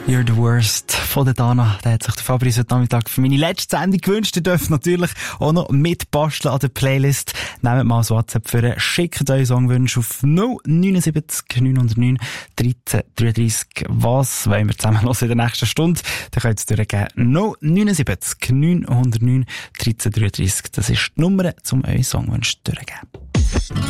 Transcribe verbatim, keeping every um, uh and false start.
You're the worst von der Dana. Da hat sich der Fabrice heute Nachmittag für meine letzte Sendung gewünscht. Ihr dürft natürlich auch noch mitbasteln an der Playlist. Nehmt mal das WhatsApp für, schickt eure Songwünsche auf null neun sieben neun null neun dreizehn dreiunddreißig. Was wollen wir zusammen hören in der nächsten Stunde? Dann könnt ihr es durchgeben. null neun sieben neun null neun dreizehn dreiunddreißig. Das ist die Nummer, um eure Songwünsche durchzugeben.